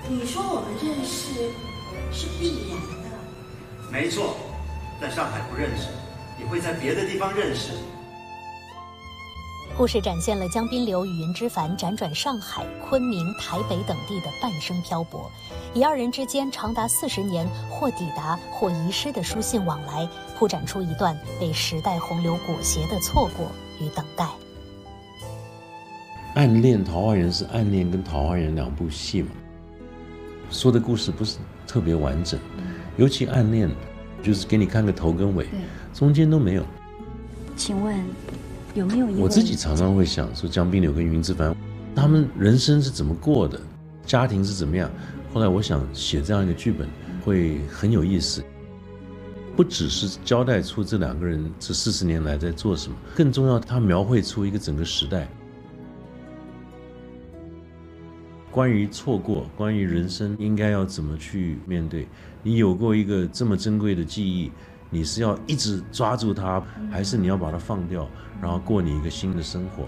你说我们认识是必然的。 没错，在上海不认识，也会在别的地方认识。 故事展现了江滨柳与云之凡辗转上海、昆明、台北等地的半生漂泊，以二人之间长达40年或抵达或遗失的书信往来，铺展出一段被时代洪流裹挟的错过与等待。 暗恋桃花源是暗恋跟桃花源2部戏嘛，说的故事不是特别完整，尤其暗恋就是给你看个头跟尾，中间都没有。请问有没有一位？我自己常常会想说，江滨柳跟云之凡他们人生是怎么过的，家庭是怎么样。后来我想写这样一个剧本会很有意思，不只是交代出这2个人这40年来在做什么，更重要他描绘出一个整个时代，关于错过，关于人生应该要怎么去面对。你有过一个这么珍贵的记忆，你是要一直抓住它，还是你要把它放掉，然后过你一个新的生活？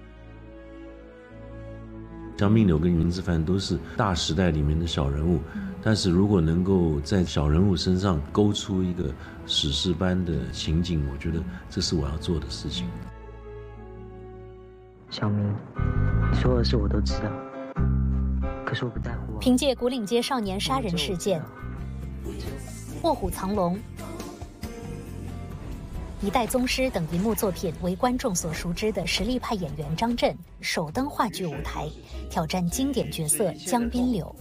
江滨柳跟云之凡都是大时代里面的小人物，但是如果能够在小人物身上勾出一个史诗般的情景，我觉得这是我要做的事情。 小明，你说的事我都知道，可是我不在乎啊。 凭借牯岭街少年杀人事件、卧虎藏龙、一代宗师等银幕作品为观众所熟知的实力派演员张震首登话剧舞台，挑战经典角色江滨柳。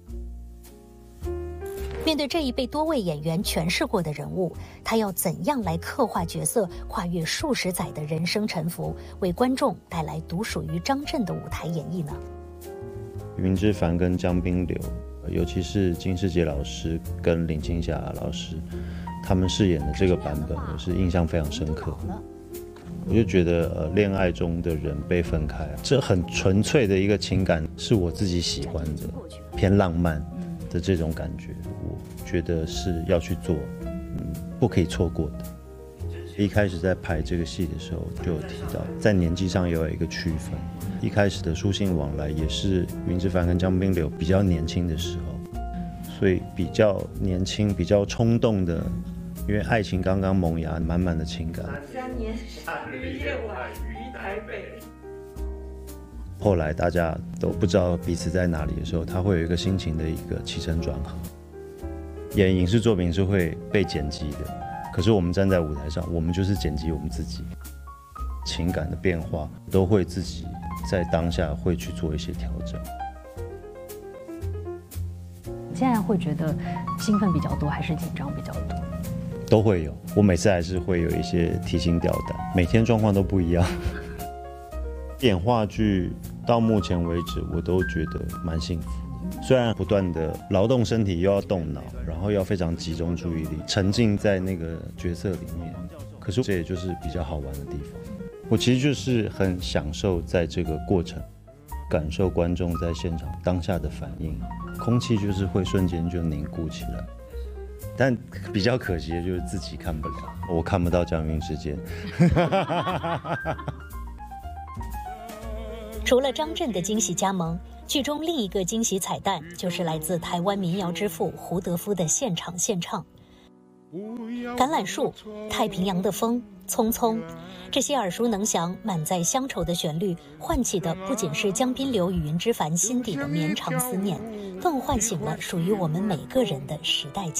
面对这一被多位演员诠释过的人物，他要怎样来刻画角色，跨越数十载的人生沉浮，为观众带来独属于张震的舞台演绎呢？ 云之凡跟江滨柳，尤其是金士杰老师跟林青霞老师，他们饰演的这个版本，我是印象非常深刻。我就觉得，恋爱中的人被分开，这很纯粹的一个情感，是我自己喜欢的，偏浪漫的这种感觉，我觉得是要去做，不可以错过的。一开始在排这个戏的时候，就有提到，在年纪上也有一个区分。一开始的书信往来也是云之凡跟江滨柳比较年轻的时候，所以比较年轻、比较冲动的，因为爱情刚刚萌芽，满满的情感。 3年夏日夜晚于台北。 后来大家都不知道彼此在哪里的时候，他会有一个心情的一个起承转合。演影视作品是会被剪辑的，可是我们站在舞台上，我们就是剪辑我们自己，情感的变化都会自己在当下会去做一些调整。 现在会觉得兴奋比较多，还是紧张比较多？ 都会有，我每次还是会有一些提心吊胆，每天状况都不一样。演话剧到目前为止，我都觉得蛮幸福的。虽然不断的劳动身体，又要动脑，然后要非常集中注意力，沉浸在那个角色里面，可是这也就是比较好玩的地方。我其实就是很享受在这个过程，感受观众在现场当下的反应，空气就是会瞬间就凝固起来。但比较可惜的就是自己看不了，我看不到江云之间。 除了张震的惊喜加盟，剧中另一个惊喜彩蛋就是来自台湾民谣之父胡德夫的现场献唱。橄榄树、太平洋的风、匆匆，这些耳熟能详、满载乡愁的旋律，唤起的不仅是江滨柳与云之凡心底的绵长思念，更唤醒了属于我们每个人的时代记忆。